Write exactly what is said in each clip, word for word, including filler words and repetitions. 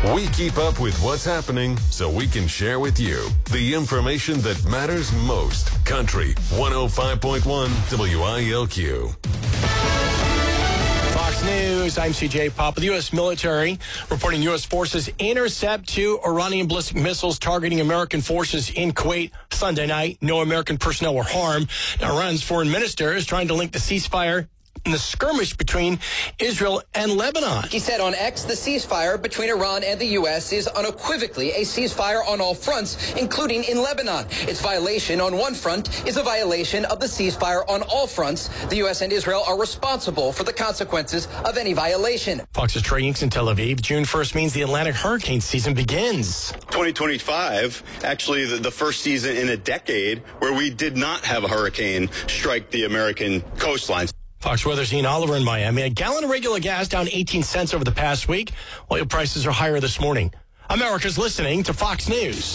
We keep up with what's happening so we can share with you the information that matters most. Country one oh five point one W I L Q. Fox News, I'm C J Papa. The U S military reporting U S forces intercept two Iranian ballistic missiles targeting American forces in Kuwait Sunday night. No American personnel were harmed. Now, Iran's foreign minister is trying to link the ceasefire in the skirmish between Israel and Lebanon. He said on X, the ceasefire between Iran and the U S is unequivocally a ceasefire on all fronts, including in Lebanon. Its violation on one front is a violation of the ceasefire on all fronts. The U S and Israel are responsible for the consequences of any violation. Fox's Trey Inks in Tel Aviv. June first means the Atlantic hurricane season begins. twenty twenty-five, actually the, the first season in a decade where we did not have a hurricane strike the American coastlines. Fox Weather's Ian Oliver in Miami. A gallon of regular gas down eighteen cents over the past week. Oil prices are higher this morning. America's listening to Fox News.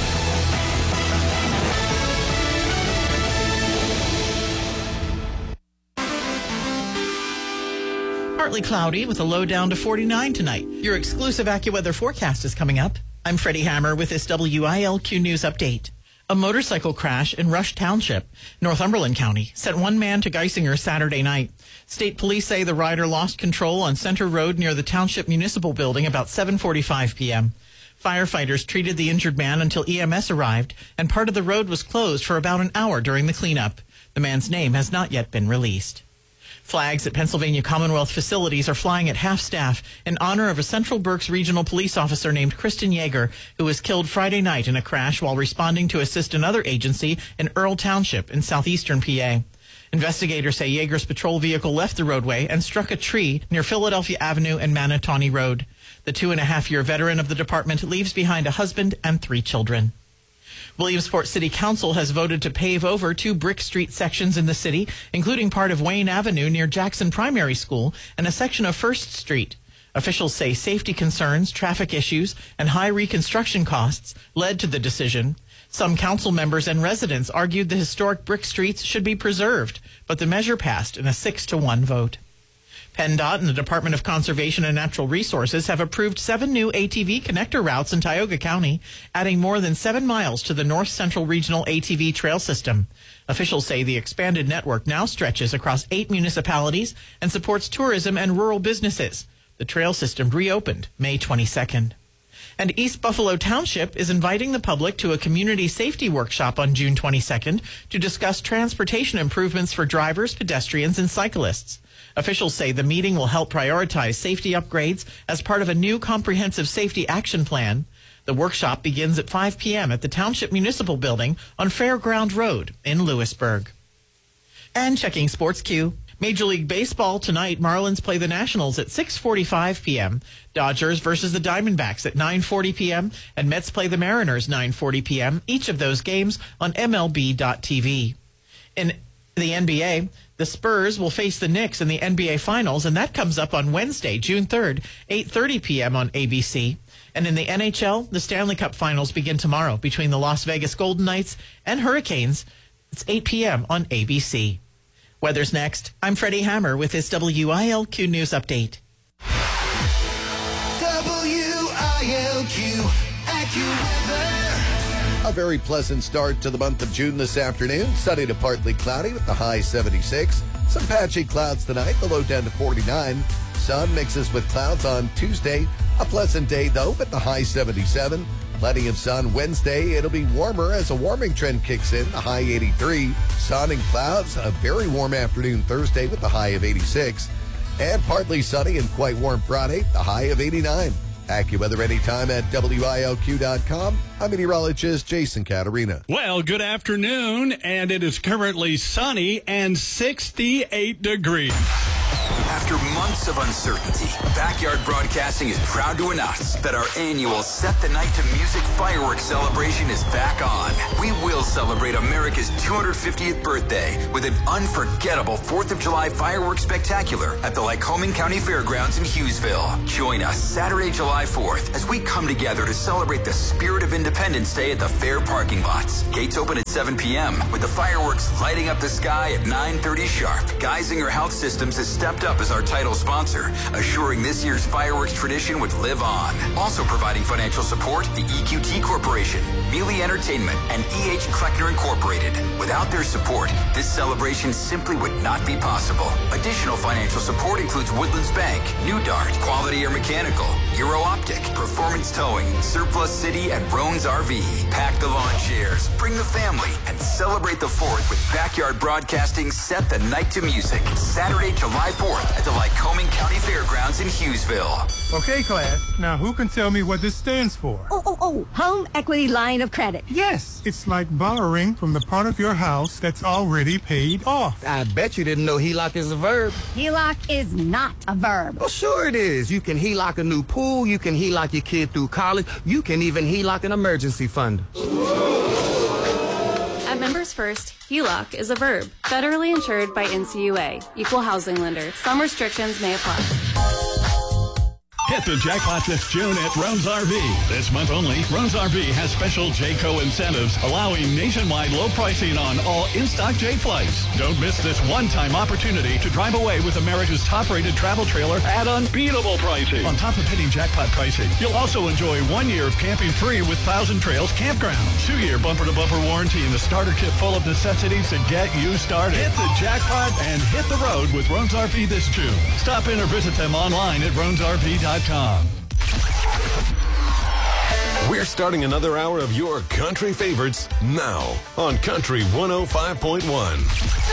Partly cloudy with a low down to forty-nine tonight. Your exclusive AccuWeather forecast is coming up. I'm Freddie Hammer with this W I L Q News update. A motorcycle crash in Rush Township, Northumberland County, sent one man to Geisinger Saturday night. State police say the rider lost control on Center Road near the Township Municipal Building about seven forty-five p.m. Firefighters treated the injured man until E M S arrived, and part of the road was closed for about an hour during the cleanup. The man's name has not yet been released. Flags at Pennsylvania Commonwealth facilities are flying at half-staff in honor of a Central Berks regional police officer named Kristen Yeager, who was killed Friday night in a crash while responding to assist another agency in Earl Township in southeastern P A. Investigators say Yeager's patrol vehicle left the roadway and struck a tree near Philadelphia Avenue and Manatawny Road. The two-and-a-half-year veteran of the department leaves behind a husband and three children. Williamsport City Council has voted to pave over two Brick Street sections in the city, including part of Wayne Avenue near Jackson Primary School and a section of First Street. Officials say safety concerns, traffic issues, and high reconstruction costs led to the decision. Some council members and residents argued the historic brick streets should be preserved, but the measure passed in a six to one vote. PennDOT and the Department of Conservation and Natural Resources have approved seven new A T V connector routes in Tioga County, adding more than seven miles to the North Central Regional A T V trail system. Officials say the expanded network now stretches across eight municipalities and supports tourism and rural businesses. The trail system reopened May twenty-second. And East Buffalo Township is inviting the public to a community safety workshop on June twenty-second to discuss transportation improvements for drivers, pedestrians, and cyclists. Officials say the meeting will help prioritize safety upgrades as part of a new comprehensive safety action plan. The workshop begins at five p.m. at the Township Municipal Building on Fairground Road in Lewisburg. And checking Sports Q. Major League Baseball tonight, Marlins play the Nationals at six forty-five p.m. Dodgers versus the Diamondbacks at nine forty p.m. and Mets play the Mariners nine forty p.m. Each of those games on M L B dot T V. In the N B A, the Spurs will face the Knicks in the N B A Finals, and that comes up on Wednesday, June third, eight thirty p.m. on A B C. And in the N H L, the Stanley Cup Finals begin tomorrow between the Las Vegas Golden Knights and Hurricanes. It's eight p.m. on A B C. Weather's next. I'm Freddie Hammer with this W I L Q News Update. W I L Q AccuWeather. A very pleasant start to the month of June this afternoon. Sunny to partly cloudy with the high seventy-six. Some patchy clouds tonight, the low down to forty-nine. Sun mixes with clouds on Tuesday. A pleasant day, though, with the high seventy-seven. Plenty of sun Wednesday. It'll be warmer as a warming trend kicks in, the high eighty-three. Sun and clouds, a very warm afternoon Thursday with the high of eighty-six. And partly sunny and quite warm Friday, the high of eighty-nine. AccuWeather anytime at W I L Q dot com. I'm meteorologist Jason Caterina. Well, good afternoon, and it is currently sunny and sixty-eight degrees. After months of uncertainty, Backyard Broadcasting is proud to announce that our annual Set the Night to Music fireworks celebration is back on. We will celebrate America's two hundred fiftieth birthday with an unforgettable fourth of July fireworks spectacular at the Lycoming County Fairgrounds in Hughesville. Join us Saturday, July fourth, as we come together to celebrate the spirit of Independence Day at the fair parking lots. Gates open at seven p.m. with the fireworks lighting up the sky at nine thirty sharp. Geisinger Health Systems has stepped up as our title sponsor, assuring this year's fireworks tradition would live on. Also providing financial support, the E Q T Corporation, Mealy Entertainment, and E H Kleckner Incorporated. Without their support, this celebration simply would not be possible. Additional financial support includes Woodlands Bank, New Dart, Quality Air Mechanical, Euro Optic, Performance Towing, Surplus City, and Roan's R V. Pack the lawn chairs, bring the family, and celebrate the fourth with Backyard Broadcasting Set the Night to Music. Saturday, July fourth at the Lycoming County Fairgrounds in Hughesville. Okay, class. Now, who can tell me what this stands for? Oh, oh, oh, Home Equity Line of Credit. Yes, it's like borrowing from the part of your house that's already paid off. I bet you didn't know H E L O C is a verb. H E L O C is not a verb. Oh, sure it is. You can H E L O C a new pool, you can H E L O C your kid through college, you can even H E L O C an emergency fund. At Members First, H E L O C is a verb. Federally insured by N C U A, Equal Housing Lender. Some restrictions may apply. Hit the jackpot this June at Roan's R V. This month only, Roan's R V has special Jayco incentives, allowing nationwide low pricing on all in-stock J flights. Don't miss this one-time opportunity to drive away with America's top-rated travel trailer at unbeatable pricing. On top of hitting jackpot pricing, you'll also enjoy one year of camping free with Thousand Trails Campground, two-year bumper-to-bumper warranty, and a starter kit full of necessities to get you started. Hit the jackpot and hit the road with Roan's R V this June. Stop in or visit them online at roans R V dot com. We're starting another hour of your country favorites now on Country one oh five point one.